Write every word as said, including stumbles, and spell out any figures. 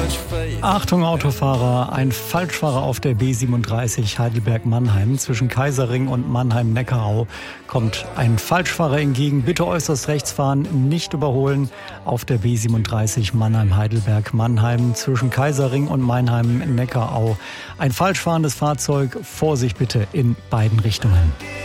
Achtung Autofahrer, ein Falschfahrer auf der B siebenunddreißig Heidelberg-Mannheim. Zwischen Kaiserring und Mannheim-Neckarau kommt ein Falschfahrer entgegen. Bitte äußerst rechts fahren, nicht überholen auf der B siebenunddreißig Mannheim-Heidelberg-Mannheim. Zwischen Kaiserring und Mannheim-Neckarau ein falsch fahrendes Fahrzeug. Vorsicht bitte in beiden Richtungen.